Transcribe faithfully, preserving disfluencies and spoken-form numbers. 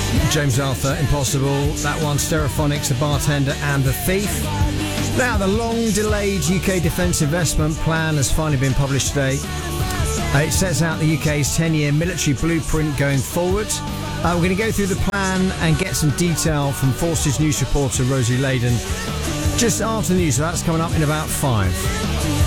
James Arthur, Impossible. That one, Stereophonics, The Bartender and The Thief. Now, the long-delayed U K Defence Investment Plan has finally been published today. Uh, it sets out the U K's ten-year military blueprint going forward. Uh, we're going to go through the plan and get some detail from Forces News reporter Rosie Layden just after the news, so that's coming up in about five.